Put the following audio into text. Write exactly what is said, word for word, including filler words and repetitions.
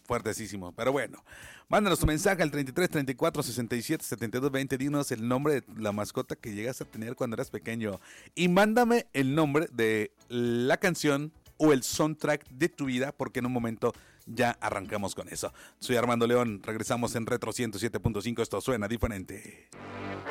fuertesísimo. Pero bueno, mándanos tu mensaje al treinta y tres, treinta y cuatro, sesenta y siete, setenta y dos, veinte. Dinos el nombre de la mascota que llegas a tener cuando eras pequeño. Y mándame el nombre de la canción o el soundtrack de tu vida, porque en un momento ya arrancamos con eso. Soy Armando León, regresamos en Retro ciento siete punto cinco. Esto suena diferente.